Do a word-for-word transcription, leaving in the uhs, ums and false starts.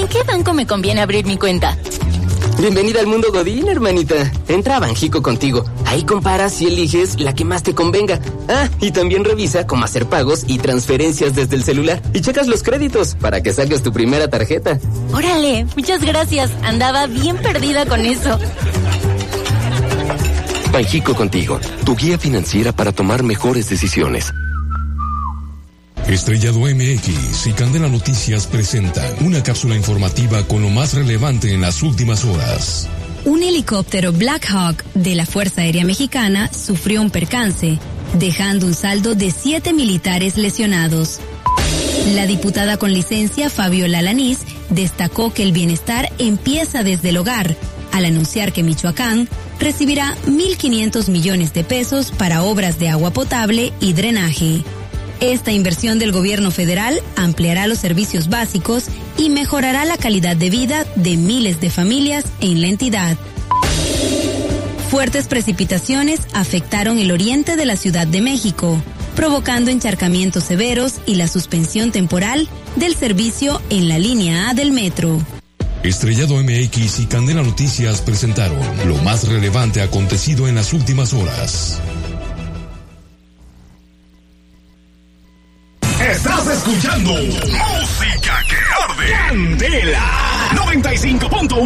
¿En qué banco me conviene abrir mi cuenta? Bienvenida al mundo Godín, hermanita. Entra a Banjico Contigo. Ahí comparas y eliges la que más te convenga. Ah, y también revisa cómo hacer pagos y transferencias desde el celular. Y checas los créditos para que saques tu primera tarjeta. Órale, muchas gracias. Andaba bien perdida con eso. Banjico Contigo, tu guía financiera para tomar mejores decisiones. Estrellado M X y Candela Noticias presentan una cápsula informativa con lo más relevante en las últimas horas. Un helicóptero Black Hawk de la Fuerza Aérea Mexicana sufrió un percance, dejando un saldo de siete militares lesionados. La diputada con licencia Fabiola Alanís destacó que el bienestar empieza desde el hogar, al anunciar que Michoacán recibirá mil quinientos millones de pesos para obras de agua potable y drenaje. Esta inversión del gobierno federal ampliará los servicios básicos y mejorará la calidad de vida de miles de familias en la entidad. Fuertes precipitaciones afectaron el oriente de la Ciudad de México, provocando encharcamientos severos y la suspensión temporal del servicio en la línea A del metro. Estrellado M X y Candela Noticias presentaron lo más relevante acontecido en las últimas horas. Estás escuchando Música que Arde. Candela noventa y cinco punto uno.